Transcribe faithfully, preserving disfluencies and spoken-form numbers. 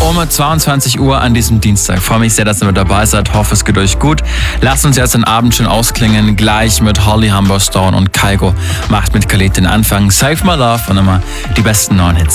um zweiundzwanzig Uhr an diesem Dienstag. Freue mich sehr, dass ihr mit dabei seid. Hoffe, es geht euch gut. Lasst uns jetzt den Abend schön ausklingen. Gleich mit Holly Humberstone und Kygo macht mit Khalid den Anfang. Save My Love und immer die besten neuen Hits.